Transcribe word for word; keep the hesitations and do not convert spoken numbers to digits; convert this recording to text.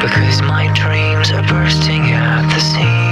because my dreams are bursting at the seams.